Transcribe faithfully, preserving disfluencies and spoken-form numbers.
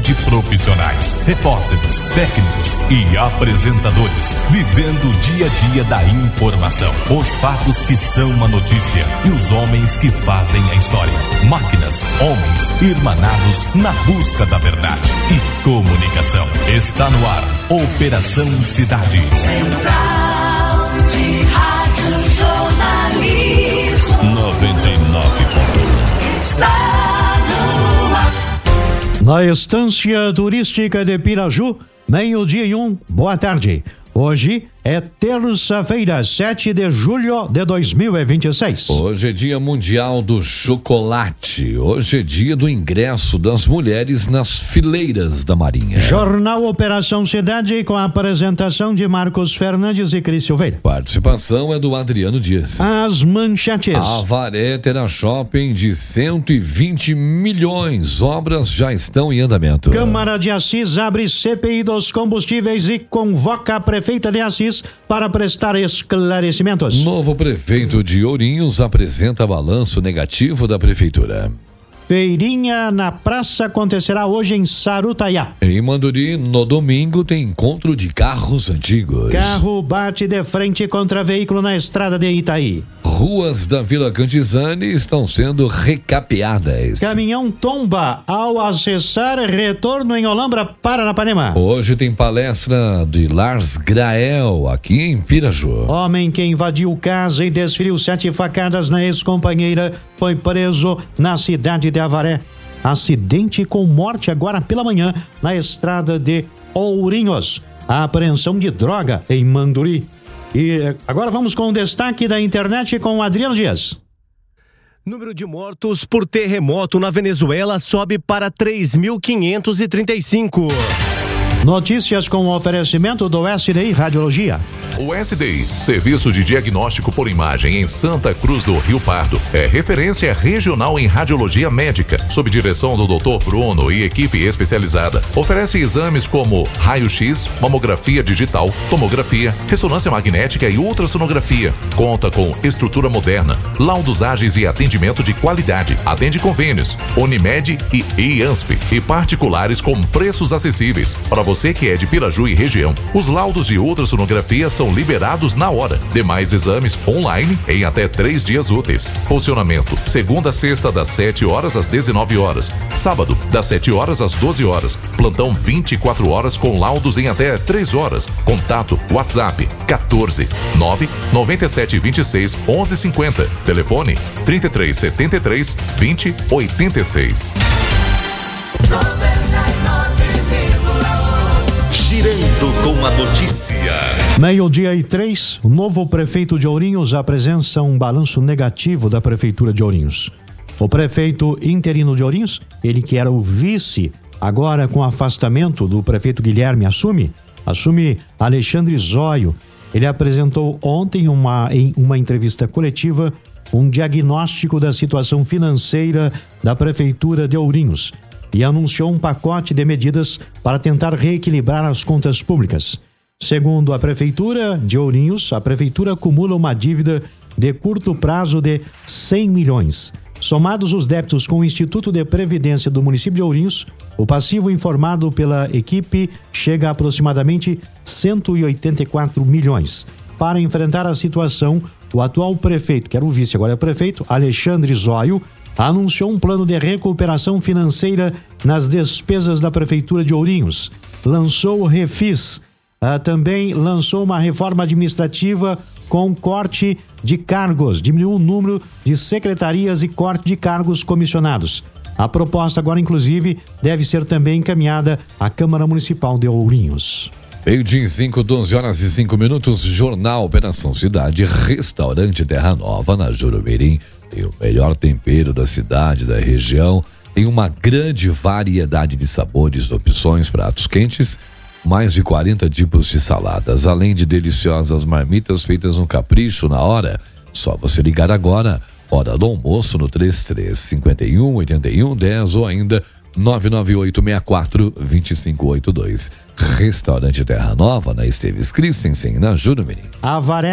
de profissionais, repórteres, técnicos e apresentadores, vivendo o dia a dia da informação, os fatos que são uma notícia e os homens que fazem a história. Máquinas, homens, irmanados na busca da verdade e comunicação. Está no ar, Operação Cidade. Central de Rádio Jornalismo noventa e nove ponto um. está no ar. Na estância turística de Piraju, meio-dia e um, boa tarde. Hoje é terça-feira, sete de julho de dois mil e vinte e seis. Hoje é dia mundial do chocolate. Hoje é dia do ingresso das mulheres nas fileiras da Marinha. Jornal Operação Cidade com a apresentação de Marcos Fernandes e Cris Silveira. Participação é do Adriano Dias. As manchetes. Avaré terá shopping de cento e vinte milhões. Obras já estão em andamento. Câmara de Assis abre C P I dos combustíveis e convoca a prefeita de Assis para prestar esclarecimentos. Novo prefeito de Ourinhos apresenta balanço negativo da prefeitura. Feirinha na praça acontecerá hoje em Sarutaiá. Em Manduri, no domingo, tem encontro de carros antigos. Carro bate de frente contra veículo na estrada de Itaí. Ruas da Vila Cantizane estão sendo recapeadas. Caminhão tomba ao acessar retorno em Olambra, Paranapanema. Hoje tem palestra de Lars Grael aqui em Piraju. Homem que invadiu casa e desferiu sete facadas na ex-companheira foi preso na cidade de Avaré. Acidente com morte agora pela manhã na estrada de Ourinhos. A apreensão de droga em Manduri. E agora vamos com o destaque da internet com o Adriano Dias. Número de mortos por terremoto na Venezuela sobe para três mil quinhentos e trinta e cinco. Notícias com o oferecimento do S D I Radiologia. O S D I, Serviço de Diagnóstico por Imagem em Santa Cruz do Rio Pardo, é referência regional em radiologia médica, sob direção do doutor Bruno e equipe especializada. Oferece exames como raio-x, mamografia digital, tomografia, ressonância magnética e ultrassonografia. Conta com estrutura moderna, laudos ágeis e atendimento de qualidade. Atende convênios, Unimed e IANSP e particulares com preços acessíveis. Para você que é de Piraju e região, os laudos de ultrassonografia são liberados na hora. Demais exames online em até três dias úteis. Funcionamento: segunda a sexta das sete horas às dezenove horas. Sábado das sete horas às doze horas. Plantão vinte e quatro horas com laudos em até três horas. Contato WhatsApp quatorze nove noventa e sete vinte e seis onze cinquenta. Telefone trinta e três setenta e três vinte oitenta e seis. Girando com a notícia. Meio-dia e três, o novo prefeito de Ourinhos apresenta um balanço negativo da prefeitura de Ourinhos. O prefeito interino de Ourinhos, ele que era o vice, agora com afastamento do prefeito Guilherme, assume, assume Alexandre Zóio. Ele apresentou ontem uma, em uma entrevista coletiva um diagnóstico da situação financeira da prefeitura de Ourinhos e anunciou um pacote de medidas para tentar reequilibrar as contas públicas. Segundo a Prefeitura de Ourinhos, a Prefeitura acumula uma dívida de curto prazo de cem milhões. Somados os débitos com o Instituto de Previdência do município de Ourinhos, o passivo informado pela equipe chega a aproximadamente cento e oitenta e quatro milhões. Para enfrentar a situação, o atual prefeito, que era o vice, agora é prefeito, Alexandre Zóio, anunciou um plano de recuperação financeira nas despesas da Prefeitura de Ourinhos. Lançou o Refis. Ah, também lançou uma reforma administrativa com corte de cargos. Diminuiu o número de secretarias e corte de cargos comissionados. A proposta agora, inclusive, deve ser também encaminhada à Câmara Municipal de Ourinhos. Meio-dia em cinco, doze horas e cinco minutos. Jornal Operação Cidade. Restaurante Terra Nova, na Jurumirim. Tem o melhor tempero da cidade, da região. Tem uma grande variedade de sabores, opções, pratos quentes. Mais de quarenta tipos de saladas, além de deliciosas marmitas feitas no capricho na hora. Só você ligar agora, hora do almoço, no trinta e três, cinquenta e um, oitenta e um, dez ou ainda nove nove oito seis quatro dois cinco oito dois. Restaurante Terra Nova, na Esteves Christensen, na Jurumirim. Avaré